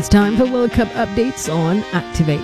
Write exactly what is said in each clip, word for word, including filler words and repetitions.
It's time for World Cup updates on Activate.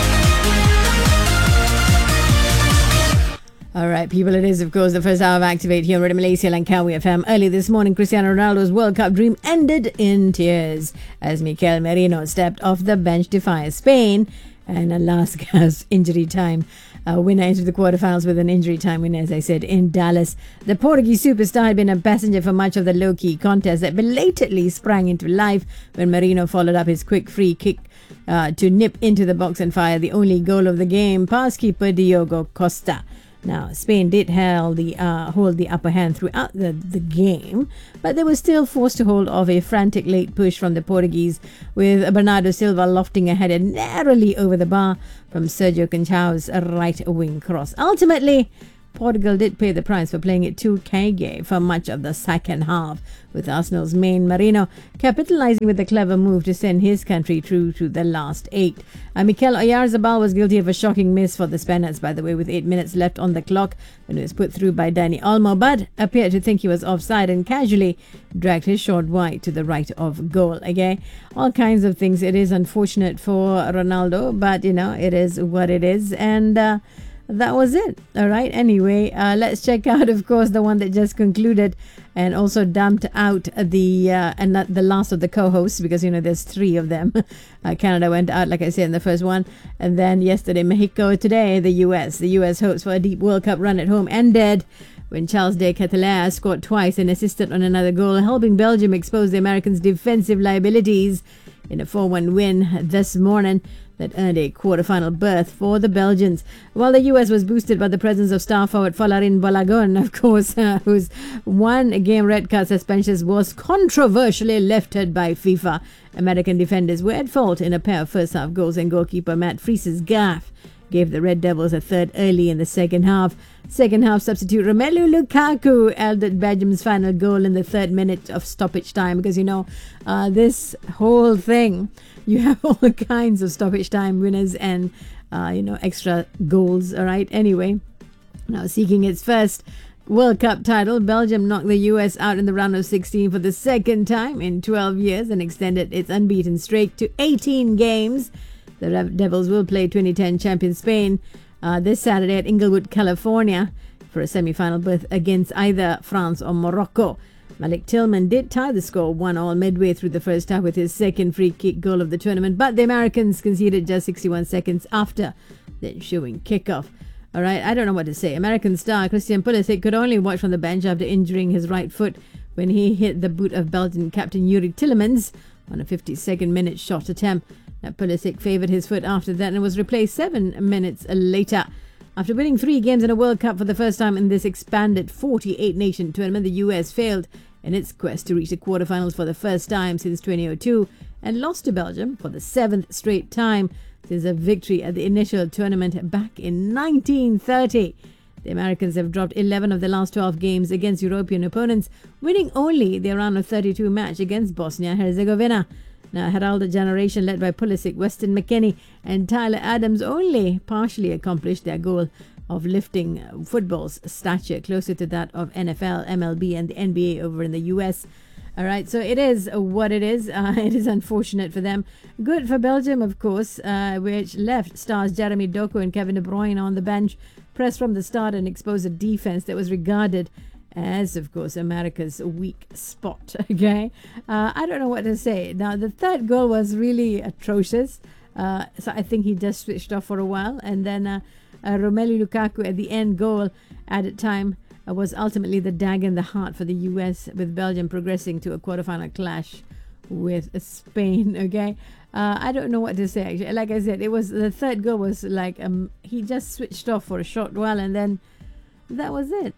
All right, people, it is, of course, the first hour of Activate here on Malaysia Langkawi F M. Early this morning, Cristiano Ronaldo's World Cup dream ended in tears as Mikel Merino stepped off the bench to fire Spain and a last-gasp injury time uh, winner into the quarterfinals with an injury time winner, as I said, in Dallas. The Portuguese superstar had been a passenger for much of the low-key contest that belatedly sprang into life when Merino followed up his quick free kick uh, to nip into the box and fire the only goal of the game past keeper Diogo Costa. Now, Spain did hold the, uh, hold the upper hand throughout the, the game, but they were still forced to hold off a frantic late push from the Portuguese, with Bernardo Silva lofting a header narrowly over the bar from Sergio Conchao's right wing cross. Ultimately, Portugal did pay the price for playing it too cagey for much of the second half, with Arsenal's main Merino capitalising with a clever move to send his country through to the last eight. Uh, Mikel Oyarzabal was guilty of a shocking miss for the Spaniards, by the way, with eight minutes left on the clock when it was put through by Dani Olmo, but appeared to think he was offside and casually dragged his shot wide to the right of goal. Okay, all kinds of things. It is unfortunate for Ronaldo, but, you know, it is what it is. And uh, that was it. All right. Anyway, uh, let's check out, of course, the one that just concluded and also dumped out the uh, and not the last of the co-hosts, because, you know, there's three of them. uh, Canada went out, like I said, in the first one. And then yesterday, Mexico. Today, the U S. The U S hopes for a deep World Cup run at home ended when Charles de Ketelaere scored twice and assisted on another goal, helping Belgium expose the Americans' defensive liabilities in a four one win this morning that earned a quarter-final berth for the Belgians. While the U S was boosted by the presence of star forward Folarin Balogun, of course, uh, whose one-game red card suspension was controversially lifted by FIFA. American defenders were at fault in a pair of first-half goals, and goalkeeper Matt Fries's gaffe gave the Red Devils a third early in the second half. Second half substitute Romelu Lukaku added Belgium's final goal in the third minute of stoppage time, because, you know, uh, this whole thing, you have all kinds of stoppage time winners and, uh, you know, extra goals. All right. Anyway, now seeking its first World Cup title, Belgium knocked the U S out in the round of sixteen for the second time in twelve years and extended its unbeaten streak to eighteen games. The Red Devils will play twenty ten champion Spain uh, this Saturday at Inglewood, California, for a semi-final berth against either France or Morocco. Malik Tillman did tie the score one all midway through the first half with his second free kick goal of the tournament, but the Americans conceded just sixty-one seconds after the ensuing kickoff. All right, I don't know what to say. American star Christian Pulisic could only watch from the bench after injuring his right foot when he hit the boot of Belgian captain Yuri Tillemans on a fifty-second minute shot attempt. Now, Pulisic favoured his foot after that and was replaced seven minutes later. After winning three games in a World Cup for the first time in this expanded forty-eight nation tournament, the U S failed in its quest to reach the quarterfinals for the first time since twenty oh two and lost to Belgium for the seventh straight time since a victory at the initial tournament back in nineteen thirty. The Americans have dropped eleven of the last twelve games against European opponents, winning only their round of thirty-two match against Bosnia-Herzegovina. Now, Heraldo generation led by Pulisic, Weston McKennie and Tyler Adams only partially accomplished their goal of lifting football's stature closer to that of N F L, M L B and the N B A over in the U S. All right, so it is what it is. Uh, it is unfortunate for them. Good for Belgium, of course, uh, which left stars Jeremy Doku and Kevin De Bruyne on the bench, pressed from the start and exposed a defense that was regarded as, of course, America's weak spot. Okay, uh, I don't know what to say. Now, the third goal was really atrocious. Uh, so I think he just switched off for a while. And then uh, uh, Romelu Lukaku at the end goal added time uh, was ultimately the dagger in the heart for the U S, with Belgium progressing to a quarterfinal clash with Spain. Okay, uh, I don't know what to say. Actually, like I said, it was the third goal was like um, he just switched off for a short while, and then that was it.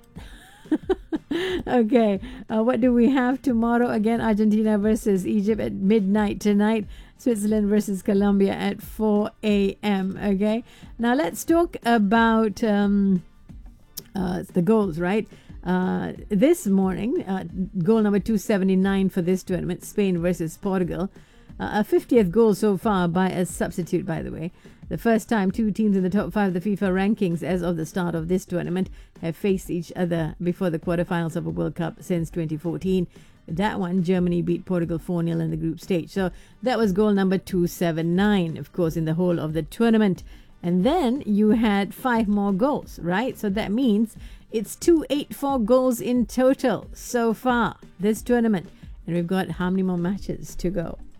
Okay, uh, what do we have tomorrow? Again, Argentina versus Egypt at midnight tonight. Switzerland versus Colombia at four a.m. Okay, now let's talk about um, uh, the goals, right? Uh, this morning, uh, goal number two seventy-nine for this tournament, Spain versus Portugal. Uh, a fiftieth goal so far by a substitute, by the way. The first time two teams in the top five of the FIFA rankings as of the start of this tournament have faced each other before the quarterfinals of a World Cup since twenty fourteen, That one, Germany beat Portugal four nil in the group stage. So that was goal number two seventy-nine, of course, in the whole of the tournament. And then you had five more goals, right? So that means it's two eighty-four goals in total so far this tournament. And we've got how many more matches to go?